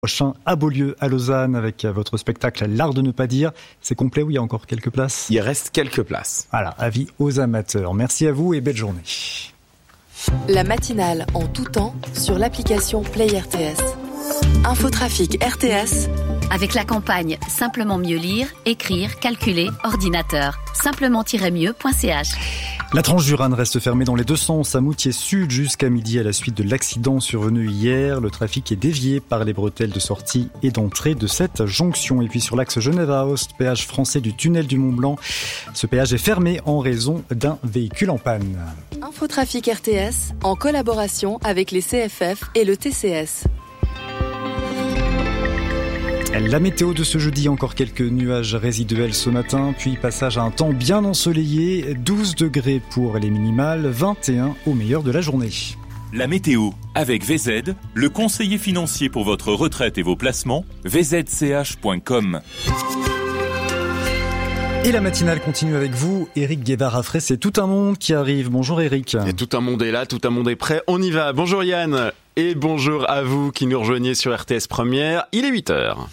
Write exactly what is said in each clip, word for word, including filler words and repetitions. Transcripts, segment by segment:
Prochain à Beaulieu, à Lausanne, avec votre spectacle L'Art de ne pas dire. C'est complet ou il y a encore quelques places ? Il reste quelques places. Voilà, avis aux amateurs. Merci à vous et belle journée. La matinale en tout temps sur l'application Play R T S. Infotrafic R T S. Avec la campagne Simplement mieux lire, écrire, calculer, ordinateur. simplement-mieux point c h. La tranche du Rhin reste fermée dans les deux sens à Moutier Sud jusqu'à midi à la suite de l'accident survenu hier. Le trafic est dévié par les bretelles de sortie et d'entrée de cette jonction. Et puis sur l'axe Genève-Aoste, péage français du tunnel du Mont-Blanc, ce péage est fermé en raison d'un véhicule en panne. Infotrafic R T S en collaboration avec les C F F et le T C S. La météo de ce jeudi, encore quelques nuages résiduels ce matin, puis passage à un temps bien ensoleillé, douze degrés pour les minimales, vingt et un au meilleur de la journée. La météo avec V Z, le conseiller financier pour votre retraite et vos placements, v z c h point com. Et la matinale continue avec vous, Éric Guevara-Frey, c'est tout un monde qui arrive. Bonjour Éric. Et tout un monde est là, tout un monde est prêt, on y va. Bonjour Yann. Et bonjour à vous qui nous rejoignez sur R T S Première, il est huit heures.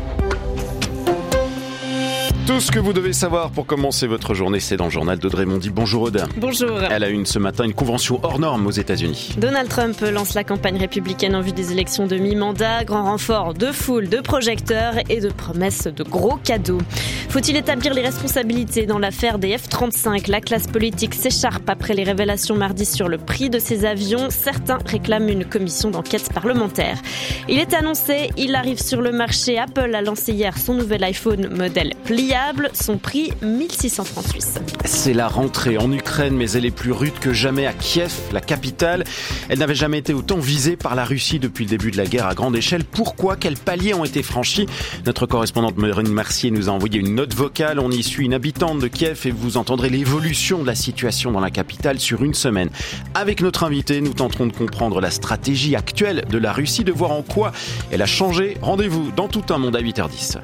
Tout ce que vous devez savoir pour commencer votre journée, c'est dans le journal d'Audrey Mondy. Bonjour Aude. Bonjour. Elle a eu ce matin une convention hors norme aux États-Unis. Donald Trump lance la campagne républicaine en vue des élections de mi-mandat. Grand renfort de foule, de projecteurs et de promesses de gros cadeaux. Faut-il établir les responsabilités dans l'affaire des F trente-cinq ? La classe politique s'écharpe après les révélations mardi sur le prix de ces avions. Certains réclament une commission d'enquête parlementaire. Il est annoncé, il arrive sur le marché. Apple a lancé hier son nouvel iPhone modèle pliable. Son prix, mille six cents francs suisses. C'est la rentrée en Ukraine, mais elle est plus rude que jamais à Kiev, la capitale. Elle n'avait jamais été autant visée par la Russie depuis le début de la guerre à grande échelle. Pourquoi ? Quels paliers ont été franchis ? Notre correspondante Marine Mercier nous a envoyé une note vocale. On y suit une habitante de Kiev et vous entendrez l'évolution de la situation dans la capitale sur une semaine. Avec notre invité, nous tenterons de comprendre la stratégie actuelle de la Russie, de voir en quoi elle a changé. Rendez-vous dans Tout un monde à huit heures dix.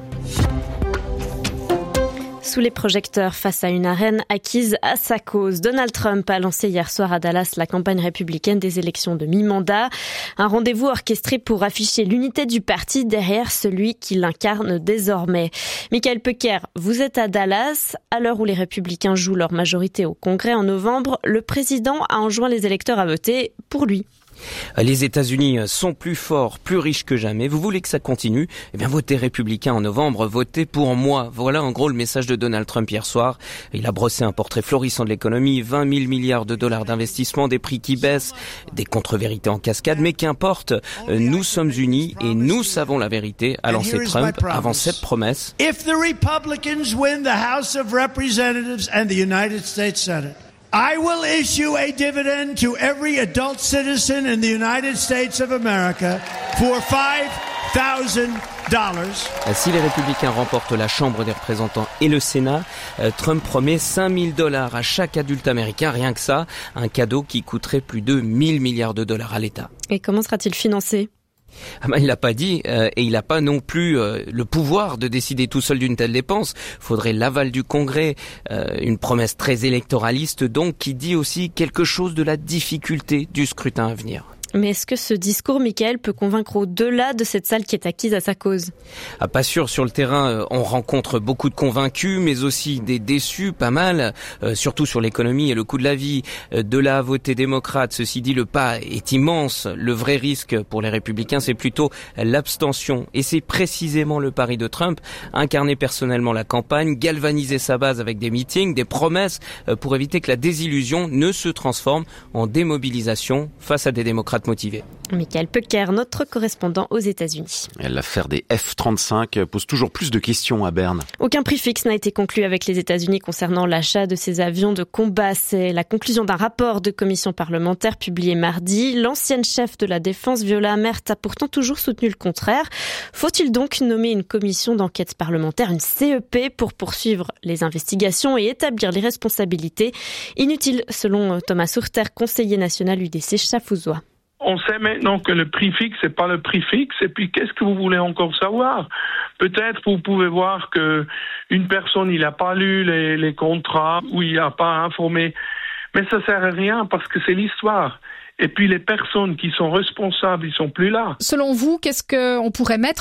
Sous les projecteurs face à une arène acquise à sa cause, Donald Trump a lancé hier soir à Dallas la campagne républicaine des élections de mi-mandat. Un rendez-vous orchestré pour afficher l'unité du parti derrière celui qui l'incarne désormais. Michael Pecker, vous êtes à Dallas. À l'heure où les républicains jouent leur majorité au Congrès en novembre, le président a enjoint les électeurs à voter pour lui. Les États-Unis sont plus forts, plus riches que jamais. Vous voulez que ça continue ? Eh bien, votez républicain en novembre, votez pour moi. Voilà en gros le message de Donald Trump hier soir. Il a brossé un portrait florissant de l'économie, vingt mille milliards de dollars d'investissement, des prix qui baissent, des contre-vérités en cascade. Mais qu'importe, nous sommes unis et nous savons la vérité, a lancé Trump avant cette promesse. If the Republicans win the House of Representatives and the United States Senate, I will issue a dividend to every adult citizen in the United States of America for five thousand dollars. Si les républicains remportent la Chambre des représentants et le Sénat, Trump promet cinq mille dollars à chaque adulte américain, rien que ça, un cadeau qui coûterait plus de mille milliards de dollars à l'État. Et comment sera-t-il financé ? Ah ben, il l'a pas dit euh, et il n'a pas non plus euh, le pouvoir de décider tout seul d'une telle dépense. Faudrait l'aval du Congrès, euh, une promesse très électoraliste donc qui dit aussi quelque chose de la difficulté du scrutin à venir. Mais est-ce que ce discours, Michael, peut convaincre au-delà de cette salle qui est acquise à sa cause ? Ah, pas sûr. Sur le terrain, on rencontre beaucoup de convaincus, mais aussi des déçus, pas mal, euh, surtout sur l'économie et le coût de la vie. De là à voter démocrate, ceci dit, le pas est immense. Le vrai risque pour les républicains, c'est plutôt l'abstention. Et c'est précisément le pari de Trump, incarner personnellement la campagne, galvaniser sa base avec des meetings, des promesses, euh, pour éviter que la désillusion ne se transforme en démobilisation face à des démocrates motivé. Michael Pecker, notre correspondant aux États-Unis. L'affaire des F trente-cinq pose toujours plus de questions à Berne. Aucun prix fixe n'a été conclu avec les États-Unis concernant l'achat de ces avions de combat. C'est la conclusion d'un rapport de commission parlementaire publié mardi. L'ancienne chef de la défense, Viola Amert, a pourtant toujours soutenu le contraire. Faut-il donc nommer une commission d'enquête parlementaire, une C E P, pour poursuivre les investigations et établir les responsabilités ? Inutile, selon Thomas Surter, conseiller national U D C Schaffhausois. On sait maintenant que le prix fixe, c'est pas le prix fixe. Et puis, qu'est-ce que vous voulez encore savoir ? Peut-être vous pouvez voir que une personne, il n'a pas lu les, les contrats ou il n'a pas informé. Mais ça sert à rien parce que c'est l'histoire. Et puis, les personnes qui sont responsables, ils sont plus là. Selon vous, qu'est-ce qu'on pourrait mettre